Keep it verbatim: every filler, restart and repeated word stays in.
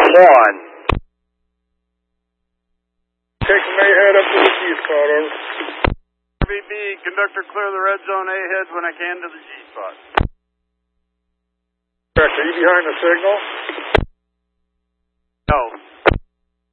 one. Take from A head up to the G spot, over. R B B, conductor clear the red zone A head when I can to the G spot. Correct, are you behind the signal?